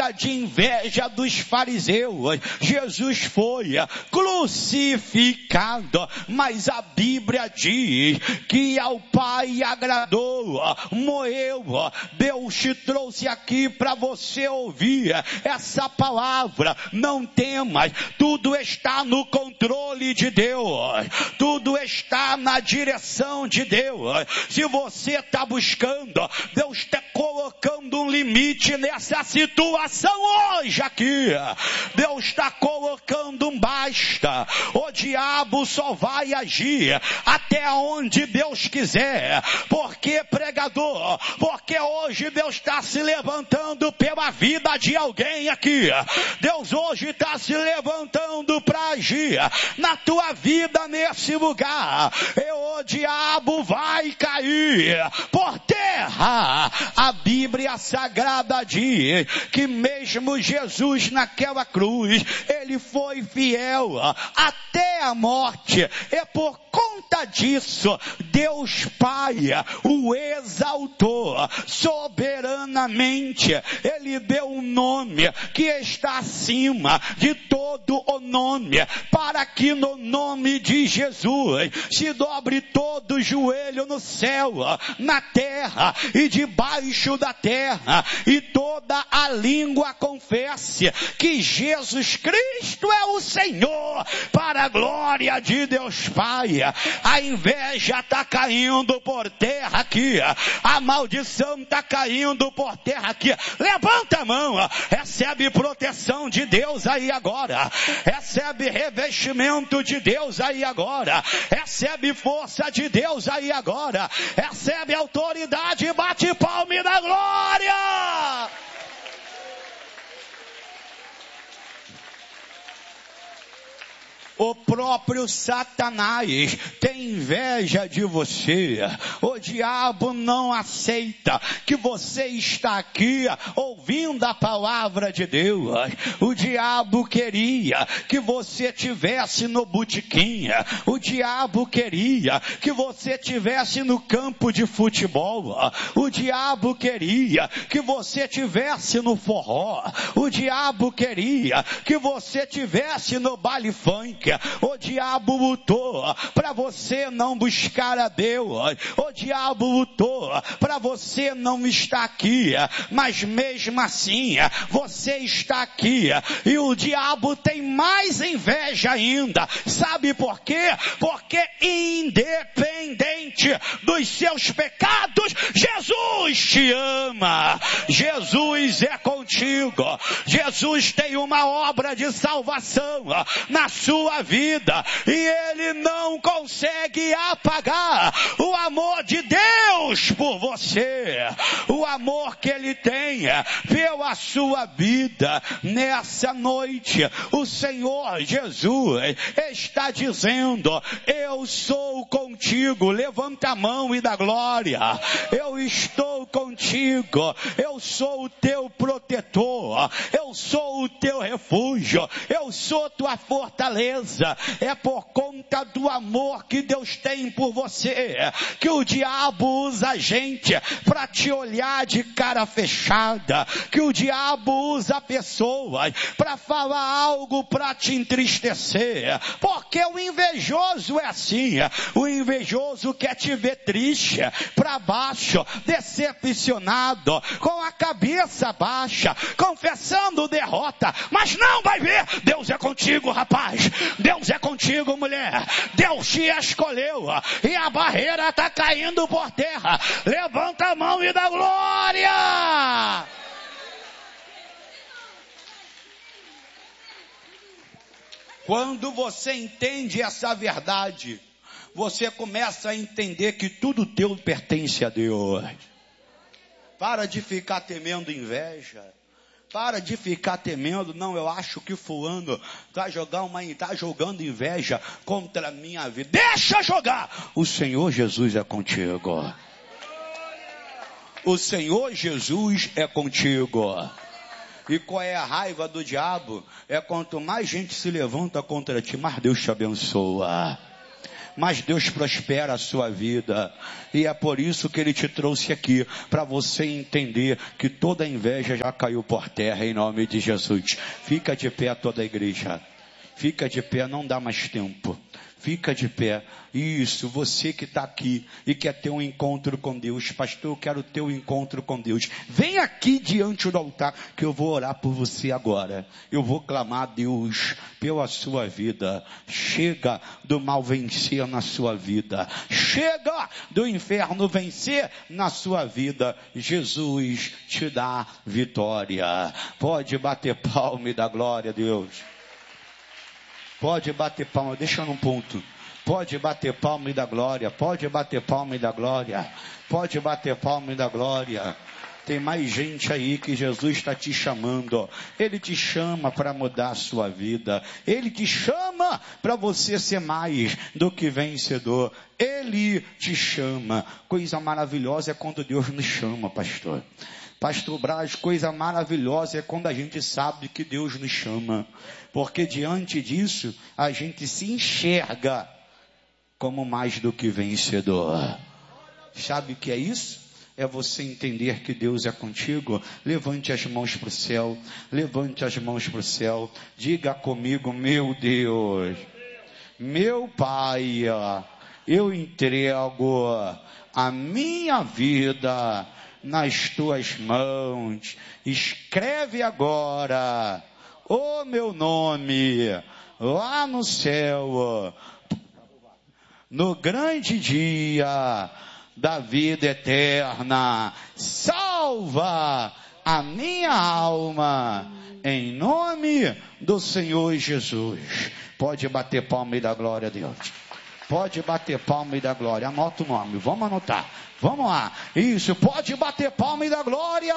conta de inveja dos fariseus, Jesus foi crucificado, mas a Bíblia diz que ao Pai agradou, morreu. Deus te trouxe aqui para você ouvir essa palavra. Não temas, tudo está no controle de Deus, tudo está na direção de Deus. Se você está buscando, Deus está colocando um limite nessa situação hoje aqui. Deus está colocando um basta. O diabo só vai agir até onde Deus quiser. Por que, pregador? Porque hoje Deus está se levantando pela vida de alguém aqui. Deus hoje está se levantando para agir na tua vida nesse lugar. E o diabo vai cair por terra. A Bíblia Sagrada diz que mesmo Jesus naquela cruz, ele foi fiel até a morte. E por conta disso, Deus Pai o exaltou soberanamente. Ele deu um nome que está acima de todo o nome, para que no nome de Jesus se dobre todo o joelho no céu, na terra e debaixo da terra, e toda a língua confesse que Jesus Cristo é o Senhor, para a glória de Deus Pai. A inveja está caindo por terra aqui, a maldição está caindo por terra aqui. Levanta a mão, recebe proteção de Deus aí agora, recebe revestimento de Deus aí agora, recebe força de Deus aí agora, recebe autoridade, bate palma e dá glória. O próprio Satanás tem inveja de você. O diabo não aceita que você está aqui ouvindo a palavra de Deus. O diabo queria que você tivesse no botequim. O diabo queria que você tivesse no campo de futebol. O diabo queria que você tivesse no forró. O diabo queria que você tivesse no baile funk. O diabo lutou para você não buscar a Deus. O diabo lutou para você não estar aqui. Mas mesmo assim, você está aqui. E o diabo tem mais inveja ainda. Sabe por quê? Porque independente dos seus pecados, Jesus te ama. Jesus é contigo. Jesus tem uma obra de salvação na sua vida, e ele não consegue apagar o amor de Deus por você, o amor que ele tem pela sua vida. Nessa noite, o Senhor Jesus está dizendo: eu sou contigo. Levanta a mão e dá glória. Eu estou contigo. Eu sou o teu protetor. Eu sou o teu refúgio. Eu sou tua fortaleza. É por conta do amor que Deus tem por você que o diabo usa a gente para te olhar de cara fechada, que o diabo usa pessoas para falar algo para te entristecer, porque o invejoso é assim. O invejoso quer te ver triste, para baixo, decepcionado, com a cabeça baixa, confessando derrota. Mas não vai ver, Deus é contigo, rapaz. Deus é contigo, mulher. Deus te escolheu e a barreira está caindo por terra. Levanta a mão e dá glória. Quando você entende essa verdade, você começa a entender que tudo teu pertence a Deus. Para de ficar temendo inveja. Para de ficar temendo, não, eu acho que fulano está jogando inveja contra a minha vida. Deixa jogar! O Senhor Jesus é contigo. O Senhor Jesus é contigo. E qual é a raiva do diabo? É quanto mais gente se levanta contra ti, mais Deus te abençoa. mas Deus prospera a sua vida. E é por isso que Ele te trouxe aqui, para você entender que toda inveja já caiu por terra, em nome de Jesus. Fica de pé toda a igreja. Fica de pé, não dá mais tempo. Fica de pé. Isso, você que está aqui e quer ter um encontro com Deus. Pastor, eu quero ter um encontro com Deus. Vem aqui diante do altar que eu vou orar por você agora. Eu vou clamar a Deus pela sua vida. Chega do mal vencer na sua vida. Chega do inferno vencer na sua vida. Jesus te dá vitória. Pode bater palma e dar glória a Deus. Pode bater palma, deixa num ponto. Pode bater palma e dar glória. Pode bater palma e dar glória. Pode bater palma e dar glória. Tem mais gente aí que Jesus está te chamando. Ele te chama para mudar a sua vida. Ele te chama para você ser mais do que vencedor. Ele te chama. Coisa maravilhosa é quando Deus nos chama, pastor. Pastor Braz, coisa maravilhosa é quando a gente sabe que Deus nos chama. Porque diante disso, a gente se enxerga como mais do que vencedor. Sabe o que é isso? É você entender que Deus é contigo. Levante as mãos para o céu. Levante as mãos para o céu. Diga comigo, meu Deus, meu Pai, eu entrego a minha vida nas tuas mãos. Escreve agora o meu nome lá no céu, no grande dia da vida eterna. Salva a minha alma em nome do Senhor Jesus. Pode bater palma e dar glória a Deus. Pode bater palma e dar glória. Anota o nome, vamos anotar. Vamos lá. Isso, pode bater palma e dar glória.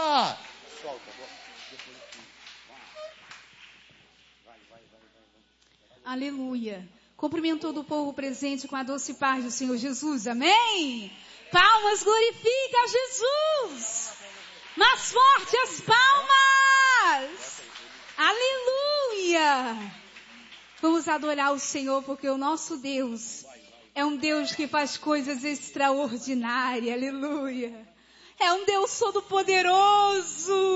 Aleluia. Cumprimento todo o povo presente com a doce paz do Senhor Jesus. Amém. Palmas, glorifica a Jesus. Mais forte as palmas. Aleluia. Vamos adorar o Senhor, porque o nosso Deus é um Deus que faz coisas extraordinárias. Aleluia. É um Deus todo-poderoso.